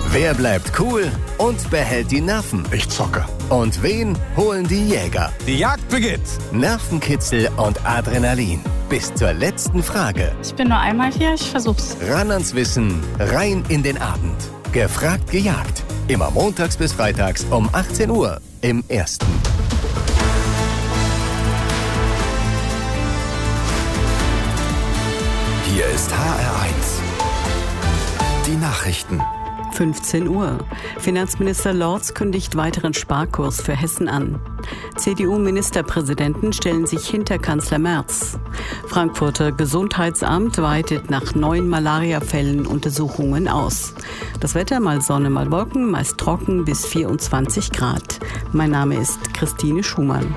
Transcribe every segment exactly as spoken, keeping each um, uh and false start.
Wer bleibt cool und behält die Nerven? Ich zocke. Und wen holen die Jäger? Die Jagd beginnt. Nervenkitzel und Adrenalin. Bis zur letzten Frage. Ich bin nur einmal hier, ich versuch's. Ran ans Wissen, rein in den Abend. Gefragt, gejagt. Immer montags bis freitags um achtzehn Uhr im Ersten. Hier ist H R eins. Die Nachrichten. fünfzehn Uhr. Finanzminister Lorz kündigt weiteren Sparkurs für Hessen an. C D U-Ministerpräsidenten stellen sich hinter Kanzler Merz. Frankfurter Gesundheitsamt weitet nach neuen Malariafällen Untersuchungen aus. Das Wetter, mal Sonne, mal Wolken, meist trocken bis vierundzwanzig Grad. Mein Name ist Christine Schumann.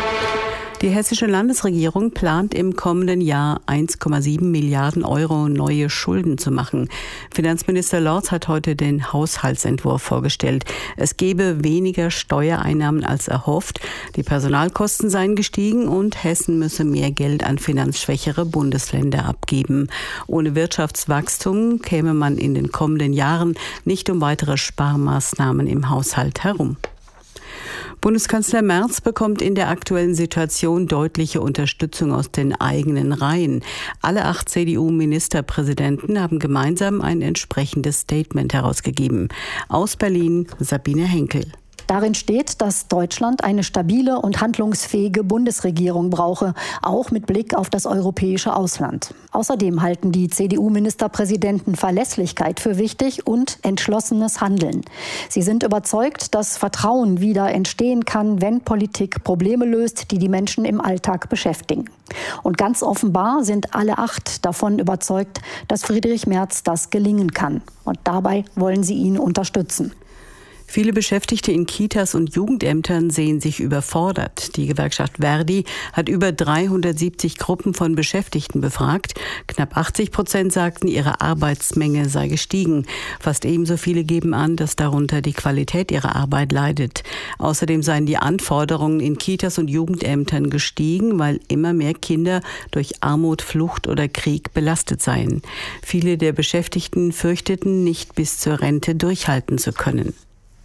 Die hessische Landesregierung plant im kommenden Jahr eins Komma sieben Milliarden Euro neue Schulden zu machen. Finanzminister Lorz hat heute den Haushaltsentwurf vorgestellt. Es gebe weniger Steuereinnahmen als erhofft. Die Personalkosten seien gestiegen und Hessen müsse mehr Geld an finanzschwächere Bundesländer abgeben. Ohne Wirtschaftswachstum käme man in den kommenden Jahren nicht um weitere Sparmaßnahmen im Haushalt herum. Bundeskanzler Merz bekommt in der aktuellen Situation deutliche Unterstützung aus den eigenen Reihen. Alle acht C D U-Ministerpräsidenten haben gemeinsam ein entsprechendes Statement herausgegeben. Aus Berlin Sabine Henkel. Darin steht, dass Deutschland eine stabile und handlungsfähige Bundesregierung brauche, auch mit Blick auf das europäische Ausland. Außerdem halten die C D U-Ministerpräsidenten Verlässlichkeit für wichtig und entschlossenes Handeln. Sie sind überzeugt, dass Vertrauen wieder entstehen kann, wenn Politik Probleme löst, die die Menschen im Alltag beschäftigen. Und ganz offenbar sind alle acht davon überzeugt, dass Friedrich Merz das gelingen kann. Und dabei wollen sie ihn unterstützen. Viele Beschäftigte in Kitas und Jugendämtern sehen sich überfordert. Die Gewerkschaft Verdi hat über dreihundertsiebzig Gruppen von Beschäftigten befragt. Knapp achtzig Prozent sagten, ihre Arbeitsmenge sei gestiegen. Fast ebenso viele geben an, dass darunter die Qualität ihrer Arbeit leidet. Außerdem seien die Anforderungen in Kitas und Jugendämtern gestiegen, weil immer mehr Kinder durch Armut, Flucht oder Krieg belastet seien. Viele der Beschäftigten fürchteten, nicht bis zur Rente durchhalten zu können.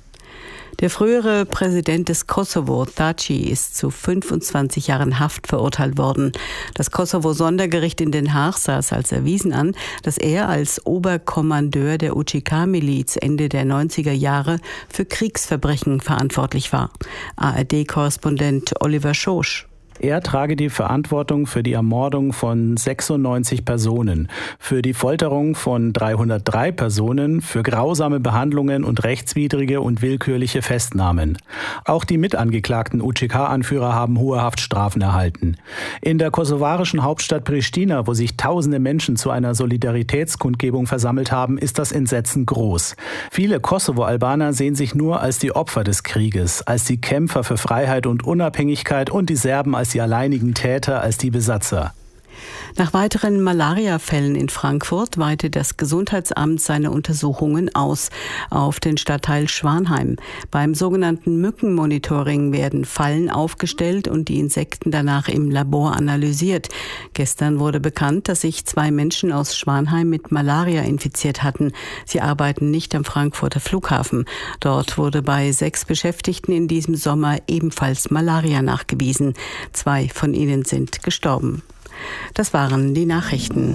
Der frühere Präsident des Kosovo, Thaci, ist zu fünfundzwanzig Jahren Haft verurteilt worden. Das Kosovo-Sondergericht in Den Haag sah es als erwiesen an, dass er als Oberkommandeur der U C K-Miliz Ende der neunziger Jahre für Kriegsverbrechen verantwortlich war. A R D-Korrespondent Oliver Schosch. Er trage die Verantwortung für die Ermordung von sechsundneunzig Personen, für die Folterung von dreihundertdrei Personen, für grausame Behandlungen und rechtswidrige und willkürliche Festnahmen. Auch die mitangeklagten U C K-Anführer haben hohe Haftstrafen erhalten. In der kosovarischen Hauptstadt Pristina, wo sich tausende Menschen zu einer Solidaritätskundgebung versammelt haben, ist das Entsetzen groß. Viele Kosovo-Albaner sehen sich nur als die Opfer des Krieges, als die Kämpfer für Freiheit und Unabhängigkeit und die Serben als die alleinigen Täter, als die Besatzer. Nach weiteren Malariafällen in Frankfurt weitet das Gesundheitsamt seine Untersuchungen aus auf den Stadtteil Schwanheim. Beim sogenannten Mückenmonitoring werden Fallen aufgestellt und die Insekten danach im Labor analysiert. Gestern wurde bekannt, dass sich zwei Menschen aus Schwanheim mit Malaria infiziert hatten. Sie arbeiten nicht am Frankfurter Flughafen. Dort wurde bei sechs Beschäftigten in diesem Sommer ebenfalls Malaria nachgewiesen. Zwei von ihnen sind gestorben. Das waren die Nachrichten.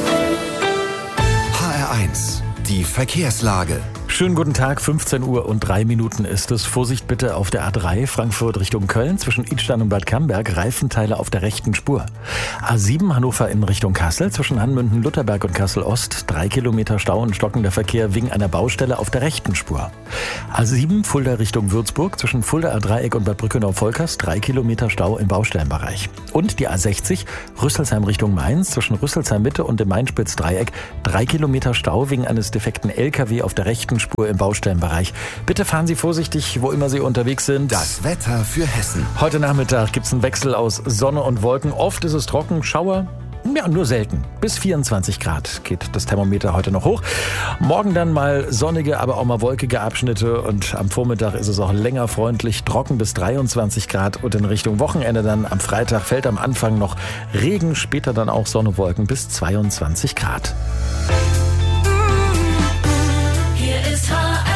H R eins, die Verkehrslage. Schönen guten Tag, fünfzehn Uhr und drei Minuten ist es. Vorsicht bitte auf der A drei, Frankfurt Richtung Köln, zwischen Idstein und Bad Camberg, Reifenteile auf der rechten Spur. A sieben, Hannover in Richtung Kassel, zwischen Hanmünden, Lutherberg und Kassel-Ost, drei Kilometer Stau und stockender Verkehr wegen einer Baustelle auf der rechten Spur. A sieben, Fulda Richtung Würzburg, zwischen Fuldaer Dreieck und Bad Brückenau-Volkers, drei Kilometer Stau im Baustellenbereich. Und die A sechzig, Rüsselsheim Richtung Mainz, zwischen Rüsselsheim Mitte und dem Mainspitz-Dreieck, drei Kilometer Stau wegen eines defekten L K W auf der rechten Spur im Baustellenbereich. Bitte fahren Sie vorsichtig, wo immer Sie unterwegs sind. Das Wetter für Hessen. Heute Nachmittag gibt es einen Wechsel aus Sonne und Wolken. Oft ist es trocken, Schauer. Ja, nur selten. Bis vierundzwanzig Grad geht das Thermometer heute noch hoch. Morgen dann mal sonnige, aber auch mal wolkige Abschnitte. Und am Vormittag ist es auch länger freundlich, trocken bis dreiundzwanzig Grad. Und in Richtung Wochenende dann am Freitag fällt am Anfang noch Regen, später dann auch Sonne, Wolken bis zweiundzwanzig Grad. Hier ist H R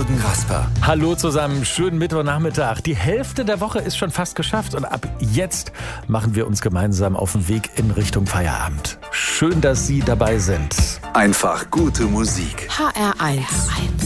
Jürgen Rasper. Hallo zusammen, schönen Mittwochnachmittag. Die Hälfte der Woche ist schon fast geschafft und ab jetzt machen wir uns gemeinsam auf den Weg in Richtung Feierabend. Schön, dass Sie dabei sind. Einfach gute Musik. H R eins.